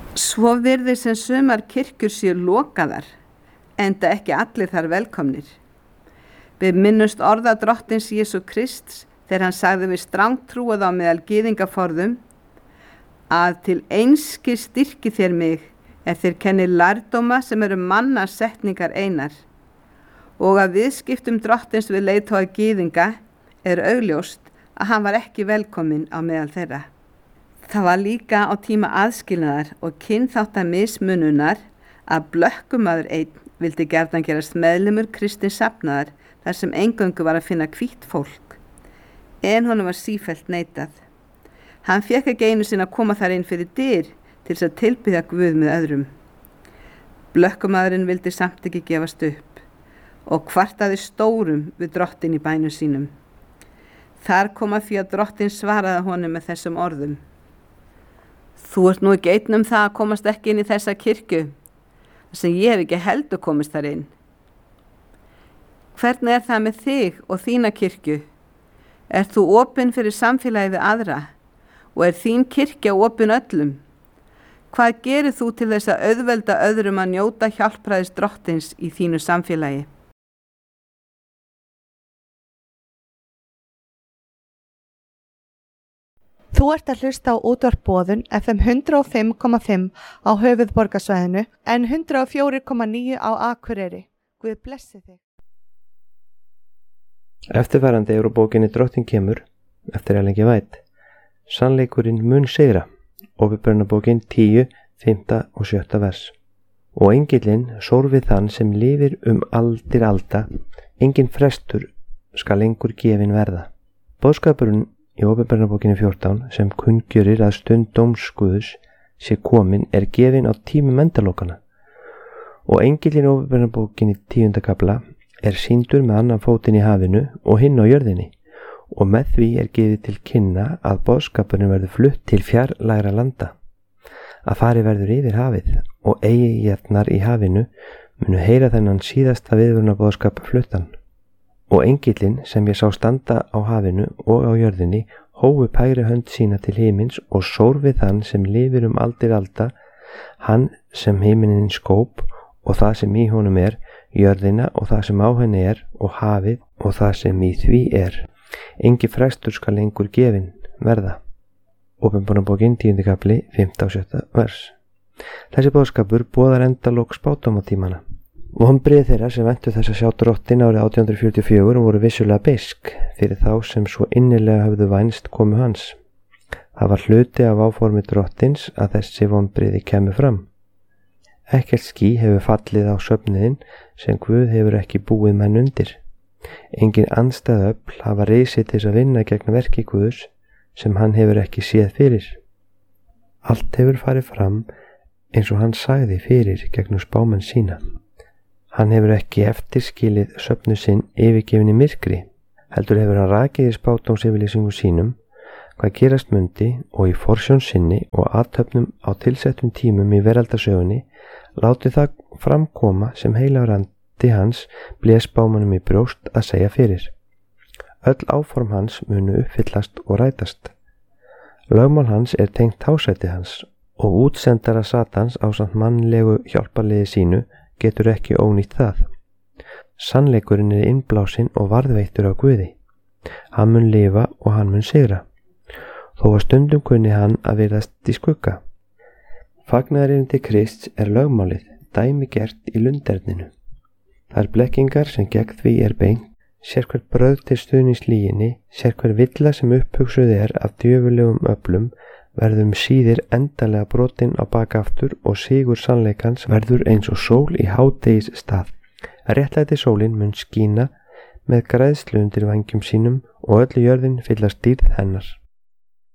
Svo virðist sem sumar kirkjur séu lokaðar, enda ekki allir þar velkomnir. Við minnumst orða Drottins Jesú Krists þegar hann sagði við strangtrúaða á meðal gyðingaforðum að til einskis styrki þér mig þeir kenni lærdóma sem eru mannasetningar einar, og að viðskiptum Drottins við leiðtoga gyðinga augljóst að hann var ekki velkominn á meðal þeirra. Það var líka á tíma aðskilnaðar og kynþáttamismununar að blökkumaður einn vildi gjarnan gerast meðlimur kristins safnaðar þar sem eingöngu var að finna hvítt fólk, en honum var sífellt neitað. Hann fékk ekki einu sinni að koma þar inn fyrir dyr til þess að tilbiðja Guð með öðrum. Blökkumaðurinn vildi samt ekki gefast upp og kvartaði stórum við Drottin í bænum sínum. Þar kom að því að Drottin svaraði honum með þessum orðum: Þú ert nú ekki einn það að komast ekki inn í þessa kirkju, þar sem ég hef ekki heldur komist þar inn. Hvernig það með þig og þína kirkju? Þú opin fyrir samfélagið við aðra og þín kirkja opin öllum? Hvað gerir þú til þess að auðvelda öðrum að njóta hjálpræðis Drottins í þínu samfélagi? Þú ert að hlusta á útvarp Boðun FM 105,5 á höfuðborgarsvæðinu en 104,9 á Akureyri. Guð blessi þig. Eftirfarandi úr bókinni Drottinn kemur eftir Ellen G. White. Sannleikurinn mun sigra. Åpenbararbókin 10, 5 og 7 vers. Og engillinn sór við þann sem lifir aldir alda, engin frestur skal lengur gefin verða. Boðskapurinn í Åpenbararbókinni 14 sem kunngjörir að stund dóms Guðs sé komin gefin á tímum endalokana. Og engillinn í Åpenbararbókinni 10. kafla sýndur með annan fótinn í hafinu og hinn á jörðinni, og með því gefið til kynna að boðskapurinn verður flutt til fjarlægra landa, að farið verður yfir hafið og eyjarnar í hafinu munu heyra þennan síðasta viðvörunarboðskap fluttan. Og engillinn sem ég sá standa á hafinu og á jörðinni hófu hægri hönd sína til himins og sór við þann sem lifir aldir alda, hann sem himinin skóp og það sem í honum jörðina og það sem á henni og hafið og það sem í því Engi frestur skal lengur gefin verða. Åpenbararbókin 10. kapli 5. og 7. vers. Þessi boðskapur boðar endalok spádómatímana. Vonbrigði þeirra sem ventu þess að sjá Drottinn árið 1844 voru vissulega beisk fyrir þá sem svo innilega höfðu vænst komu hans. Það var hluti af áformi Drottins að þessi vonbrigði kemur fram. Ekkert ský hefur fallið á söfniðinn sem Guð hefur ekki búið menn undir. Engin andstæðöfl hafa risið til þess að vinna gegn verki Guðs sem hann hefur ekki séð fyrir. Allt hefur farið fram eins og hann sagði fyrir gegnum spámenn sína. Hann hefur ekki eftirskilið söfnu sinn yfirgefin í myrkri, heldur hefur hann rakið í spádómsyfirlýsingum sínum hvað gerast mundi og í forsjón sinni og athöfnum á tilsettum tímum í veraldarsögunni látið það framkoma sem heilagur andi hans blés spámanum í brjóst að segja fyrir. Öll áform hans munu uppfyllast og rætast. Lögmál hans tengt hásæti hans og útsendara Satans ásamt mannlegu hjálparliði sínu getur ekki ónýtt það. Sannleikurinn innblásinn og varðveittur af Guði. Hann mun lifa og hann mun sigra. Þó að stundum kunni hann að virðast í skugga. Fagnaðarerindi Krists lögmálið, dæmigert í lunderninu. Það blekkingar sem gegn því beint, sérhver brögð til stuðnings lyginni, sérhver villa sem upphugsuð af djöfulegum öflum, verður síðir endalega brotin á bakaftur og sigur sannleikans verður eins og sól í hádegis stað. Réttlæti sólin mun skína með græðslu undir vængjum sínum og öllu jörðin fyllast dýrð hennar.